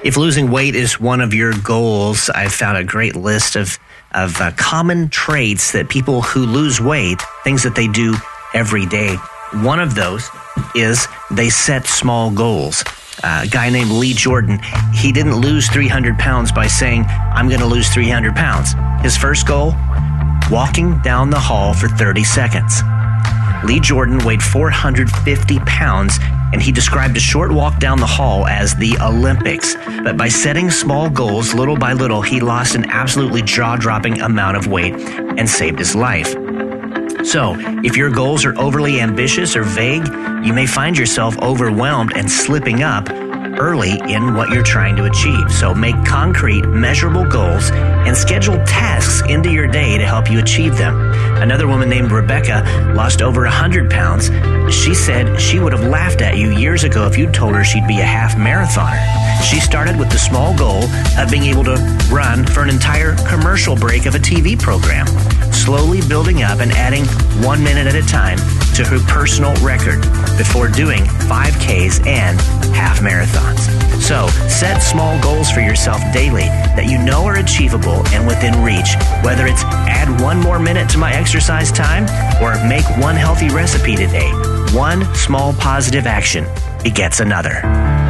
If losing weight is one of your goals, I've found a great list of common traits that people who lose weight, things that they do every day. One of those is they set small goals. A guy named Lee Jordan, he didn't lose 300 pounds by saying, I'm going to lose 300 pounds. His first goal, walking down the hall for 30 seconds. Lee Jordan weighed 450 pounds, and he described a short walk down the hall as the Olympics. But by setting small goals, little by little, he lost an absolutely jaw-dropping amount of weight and saved his life. So, if your goals are overly ambitious or vague, you may find yourself overwhelmed and slipping up early in what you're trying to achieve. So make concrete, measurable goals and schedule tasks into your day to help you achieve them. Another woman named Rebecca lost over 100 pounds. She said she would have laughed at you years ago if you told her she'd be a half marathoner. She started with the small goal of being able to run for an entire commercial break of a TV program, slowly building up and adding 1 minute at a time to her personal record before doing 5Ks and half marathons. So, set small goals for yourself daily that you know are achievable and within reach, whether it's add 1 more minute to my exercise time or make 1 healthy recipe today. One small positive action begets another.